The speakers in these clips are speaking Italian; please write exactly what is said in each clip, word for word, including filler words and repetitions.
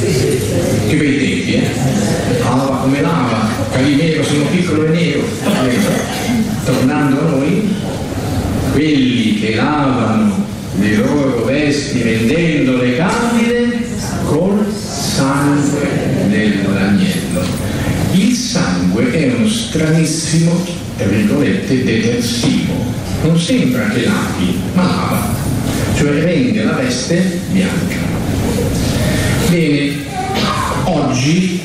Che bei tempi, eh? Lava come lava, Calimero sono piccolo e nero. Tornando a noi, quelli che lavano le loro vesti rendendole candide col sangue dell'agnello. Il sangue è uno stranissimo, tra virgolette, detersivo. Non sembra che lavi, ma lava, cioè rende la veste bianca. Bene, oggi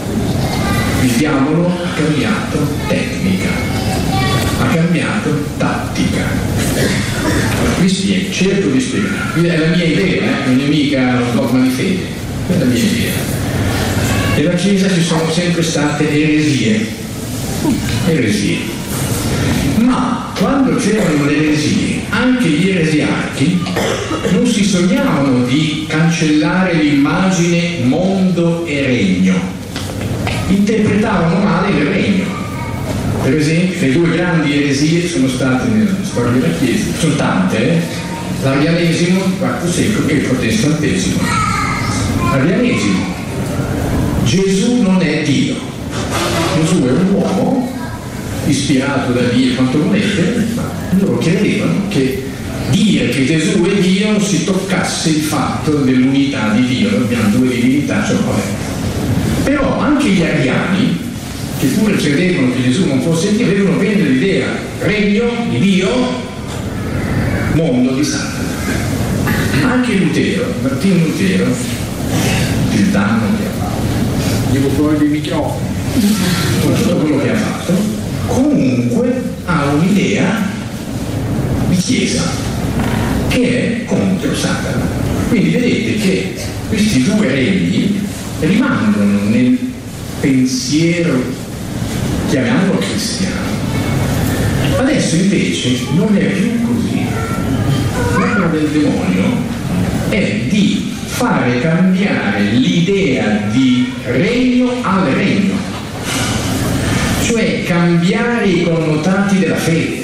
il diavolo ha cambiato tecnica, ha cambiato tattica. Vi spiego, cerco di spiegare. È la mia idea, eh? Non è mica un dogma di fede, è la mia idea. Nella Chiesa ci sono sempre state eresie, eresie. Ma quando c'erano le eresie, anche gli eresiarchi non si sognavano di cancellare l'immagine mondo e regno, interpretavano male il regno. Per esempio, le due grandi eresie sono state nella storia della Chiesa, sono tante, eh? L'arianesimo del quarto secolo e il protestantesimo. L'arianesimo: Gesù non è Dio, Gesù è un uomo ispirato da Dio quanto volete, ma loro credevano che dire che Gesù è Dio non si toccasse il fatto dell'unità di Dio, abbiamo due divinità, cioè vabbè. Però anche gli ariani, che pure credevano che Gesù non fosse Dio, avevano bene l'idea: regno di Dio, mondo di Satana. Anche Lutero, Martino Lutero, il danno che ha fatto, devo fuori dei microfoni, con tutto quello che ha fatto, comunque ha un'idea di Chiesa che è contro Satana. Quindi vedete che questi due regni rimangono nel pensiero, chiamiamolo cristiano. Adesso invece non è più così. L'opera del demonio è di fare cambiare l'idea di regno al regno, cioè cambiare i connotati della fede,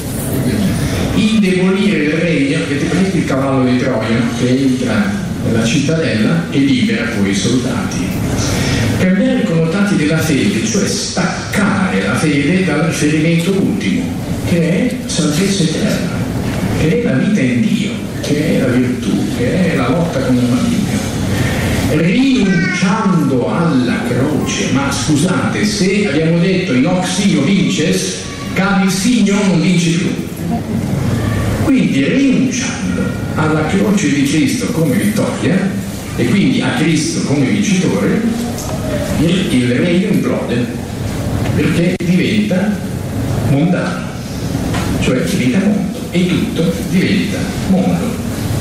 indebolire il regno. Avete presente il cavallo di Troia che entra nella cittadella e libera poi i soldati? Cambiare i connotati della fede, cioè staccare la fede dal riferimento ultimo, che è salvezza eterna, che è la vita in Dio, che è la virtù, che è la lotta con il maligno, rinunciando alla croce. Ma scusate, se abbiamo detto in hoc signo vinces, cade il signo, non vince più. Quindi rinunciando alla croce di Cristo come vittoria e quindi a Cristo come vincitore, il, il regno implode, perché diventa mondano, cioè diventa mondo e tutto diventa mondo.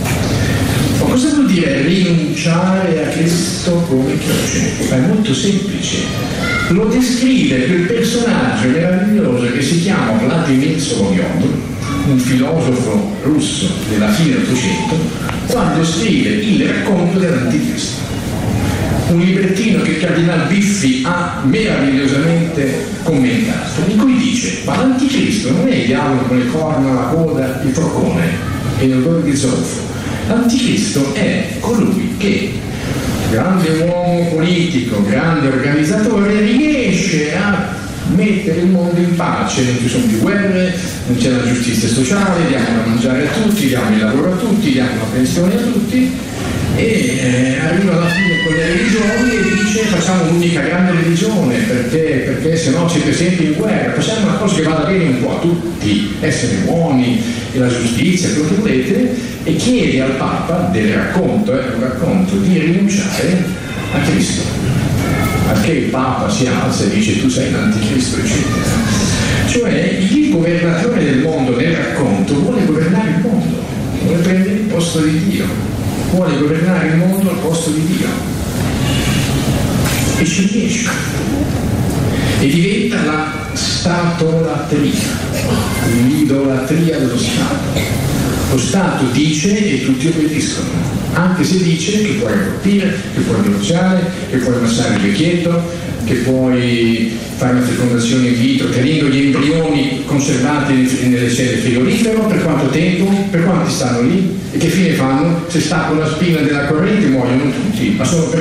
Ma cosa vuol dire rinunciare a Cristo come croce? È molto semplice. Lo descrive quel personaggio meraviglioso che si chiama Vladimir Solovyov, un filosofo russo della fine dell'Ottocento, quando scrive il racconto dell'Anticristo. Un librettino che il cardinal Biffi ha meravigliosamente commentato, in cui dice: ma l'Anticristo non è il diavolo con le corna, la coda, il forcone e l'odore di zolfo. L'Anticristo è colui che, grande uomo politico, grande organizzatore, riesce a mettere il mondo in pace, non ci sono più guerre, non c'è la giustizia sociale, diamo da mangiare a tutti, diamo il lavoro a tutti, diamo la pensione a tutti, e eh, arriva alla fine con le religioni e dice: facciamo un'unica grande religione, perché, perché se no siete sempre in guerra, facciamo una cosa che vada bene un po' a tutti, essere buoni, e la giustizia, quello che volete, e chiede al Papa, del racconto, è eh, un racconto, di rinunciare a Cristo. Perché il Papa si alza e dice: tu sei l'anticristo, eccetera. Cioè il governatore del mondo nel racconto vuole governare il mondo, vuole prendere il posto di Dio, vuole governare il mondo al posto di Dio, e ci riesce, e diventa la statolatria, l'idolatria dello Stato. Lo Stato dice e tutti obbediscono, anche se dice che puoi colpire, che puoi divorziare, che puoi ammassare il vecchietto, che puoi fare una fecondazione in vitro tenendo gli embrioni conservati nelle sede frigorifero. Per quanto tempo? Per quanti stanno lì? E che fine fanno? Se staccano la spina della corrente muoiono tutti, ma solo per